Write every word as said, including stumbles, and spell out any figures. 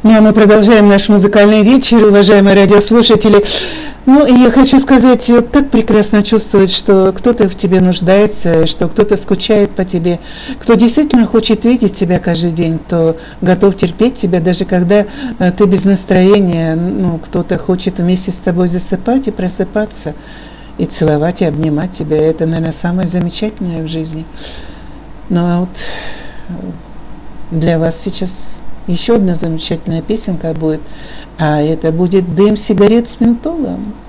Ну, а мы продолжаем наш музыкальный вечер, уважаемые радиослушатели. Ну, и я хочу сказать, так прекрасно чувствовать, что кто-то в тебе нуждается, что кто-то скучает по тебе, кто действительно хочет видеть тебя каждый день, кто готов терпеть тебя, даже когда ты без настроения, ну, кто-то хочет вместе с тобой засыпать и просыпаться, и целовать, и обнимать тебя. Это, наверное, самое замечательное в жизни. Ну, а вот для вас сейчас еще одна замечательная песенка будет, а это будет «Дым сигарет с ментолом».